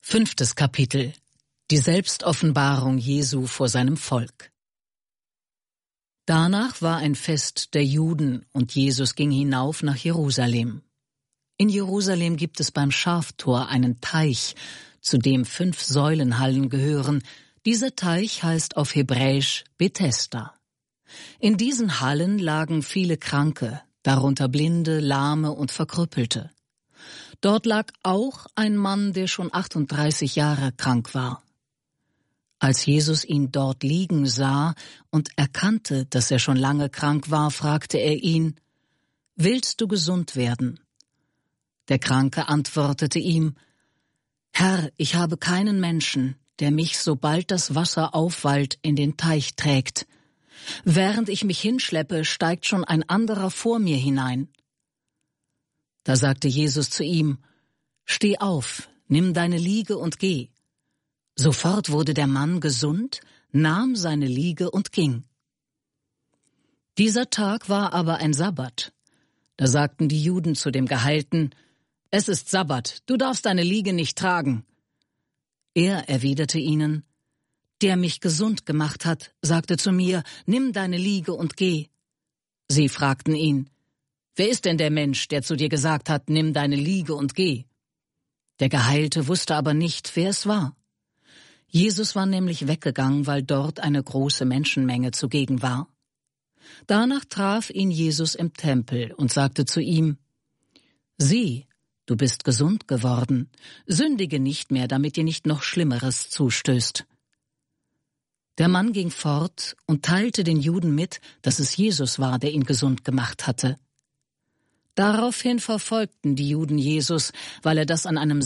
5. Kapitel. Die Selbstoffenbarung Jesu vor seinem Volk. Danach war ein Fest der Juden und Jesus ging hinauf nach Jerusalem. In Jerusalem gibt es beim Schaftor einen Teich, zu dem 5 Säulenhallen gehören. Dieser Teich heißt auf Hebräisch Bethesda. In diesen Hallen lagen viele Kranke, darunter Blinde, Lahme und Verkrüppelte. Dort lag auch ein Mann, der schon 38 Jahre krank war. Als Jesus ihn dort liegen sah und erkannte, dass er schon lange krank war, fragte er ihn: »Willst du gesund werden?« Der Kranke antwortete ihm: »Herr, ich habe keinen Menschen, der mich, sobald das Wasser aufwallt, in den Teich trägt. Während ich mich hinschleppe, steigt schon ein anderer vor mir hinein.« Da sagte Jesus zu ihm: »Steh auf, nimm deine Liege und geh.« Sofort wurde der Mann gesund, nahm seine Liege und ging. Dieser Tag war aber ein Sabbat. Da sagten die Juden zu dem Geheilten: »Es ist Sabbat, du darfst deine Liege nicht tragen.« Er erwiderte ihnen: »Der mich gesund gemacht hat, sagte zu mir: Nimm deine Liege und geh.« Sie fragten ihn: »Wer ist denn der Mensch, der zu dir gesagt hat, nimm deine Liege und geh?« Der Geheilte wusste aber nicht, wer es war. Jesus war nämlich weggegangen, weil dort eine große Menschenmenge zugegen war. Danach traf ihn Jesus im Tempel und sagte zu ihm: »Sieh, du bist gesund geworden, sündige nicht mehr, damit dir nicht noch Schlimmeres zustößt.« Der Mann ging fort und teilte den Juden mit, dass es Jesus war, der ihn gesund gemacht hatte. Daraufhin verfolgten die Juden Jesus, weil er das an einem